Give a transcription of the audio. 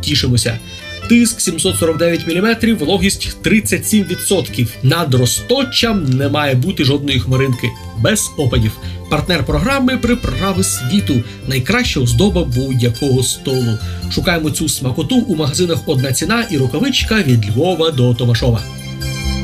тішимося. Тиск 749 мм, вологість 37%. Над розточчям не має бути жодної хмаринки. Без опадів. Партнер програми «Приправи світу». Найкраща оздоба будь-якого столу. Шукаємо цю смакоту у магазинах «Одна ціна» і «Рукавичка» від Львова до Томашова.